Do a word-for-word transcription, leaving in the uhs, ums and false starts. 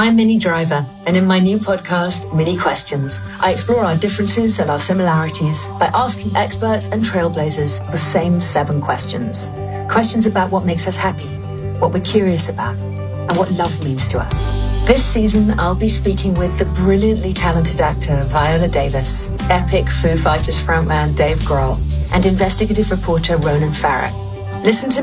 I'm Minnie Driver, and in my new podcast, Minnie Questions, I explore our differences and our similarities by asking experts and trailblazers the same seven questions. Questions about what makes us happy, what we're curious about, and what love means to us. This season, I'll be speaking with the brilliantly talented actor Viola Davis, epic Foo Fighters frontman Dave Grohl, and investigative reporter Ronan Farrow. Listen to